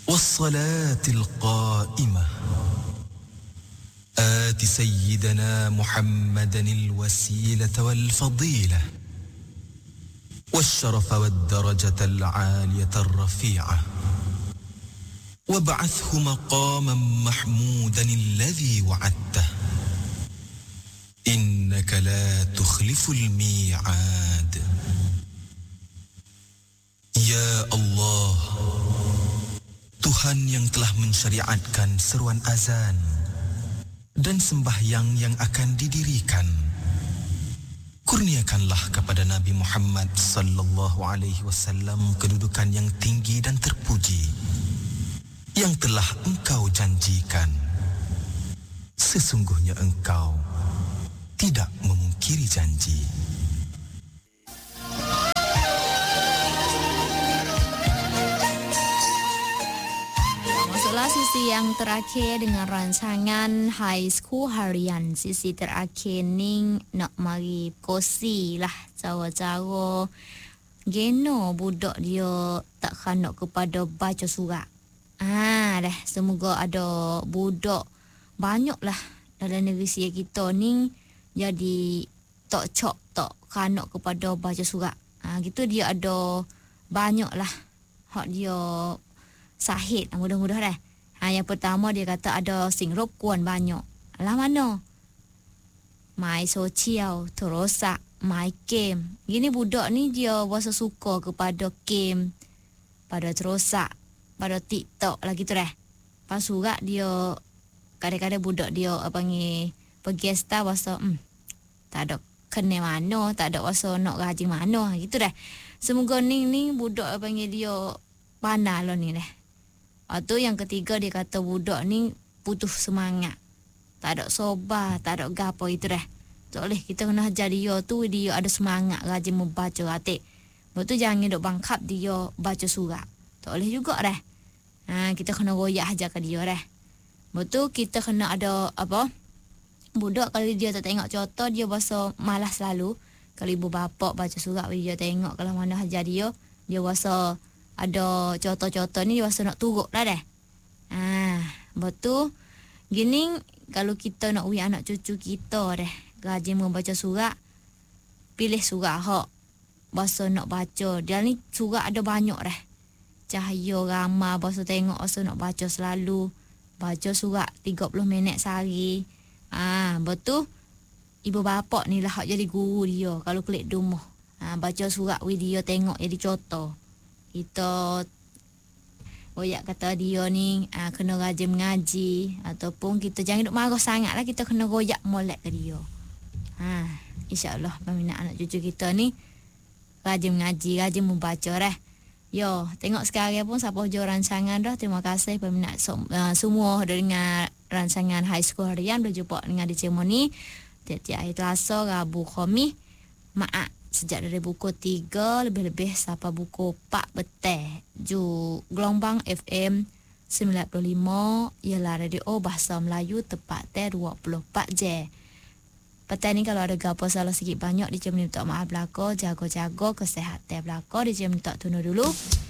والصلاة القائمة آت سيدنا محمدا الوسيلة والفضيلة والشرف والدرجة العالية الرفيعة وابعثه مقاما محمودا الذي وعدته إنك لا تخلف الميعاد. Ya Allah, Tuhan yang telah mensyariatkan seruan azan dan sembahyang yang akan didirikan, kurniakanlah kepada Nabi Muhammad sallallahu alaihi wasallam kedudukan yang tinggi dan terpuji yang telah Engkau janjikan. Sesungguhnya Engkau tidak memungkiri janji. Masuklah sisi yang terakhir dengan rancangan High School Harian. Sisi terakhir ni nak mari kosi lah cara-cara geno budak dia tak khanak kepada baca surat. Dah semoga ada budak banyak lah dalam negeri kita ni jadi tak khanak kepada baca surat. Gitu dia ada banyak lah hak dia sahih mudah-mudahan dah. Yang pertama dia kata ada sing rupkuan banyak. Alah mana? Mai sosial, terosak, mai game. Gini budak ni dia rasa suka kepada game, pada terosak, pada TikTok lah gitu dah. Pas surat dia kadang-kadang budak dia panggil pergi star rasa tak ada kena mana, tak ada rasa nak rajin mana gitu dah. Semoga ni budak panggil dia pandai lah ni dah. Atau yang ketiga dia kata budak ni putus semangat. Tak ada sobat, tak ada gapo itu dah. Tak boleh kita kena ajar dia tu dia ada semangat rajin membaca atik. Lepas tu jangan duk bangkap dia baca surat. Tak boleh juga dah. Kita kena royak ajar ke dia dah. Lepas tu kita kena ada apa? Budak kalau dia tak tengok contoh dia rasa malas selalu. Kalau ibu bapa baca surat dia tengok kalau mana ajar dia rasa ada contoh-contoh ni dia rasa nak turut lah dah. Betul. Gini kalau kita nak uji anak cucu kita dah rajin membaca surat, pilih surat hak bahasa nak baca. Dia ni surat ada banyak dah. Cahaya ramah bahasa tengok bahasa nak baca selalu. Baca surat 30 minit sehari. Betul. Ibu bapa ni lah hak jadi guru dia kalau klik rumah. Baca surat dia tengok jadi contoh. Kita royak kata dia ni kena rajin mengaji ataupun kita jangan duk marah sangat lah, kita kena royak molek ke dia. InsyaAllah peminat anak cucu kita ni rajin mengaji, rajin membaca dah. Yo, tengok sekarang pun siapa je rancangan dah. Terima kasih peminat semua dengan rancangan High School Harian. Berjumpa dengan DJ Moni tiap-tiap hari Selasa, Rabu, Khamis. Maaf sejak dari pukul 3 lebih-lebih sampai pukul 4 petang. Gelombang FM 95 ialah radio bahasa Melayu tepat 24 jam. Petang ni kalau ada gapo salah sikit banyak DJ minta maaf belaka, jaga-jaga kesihatan belaka. DJ minta tunda dulu.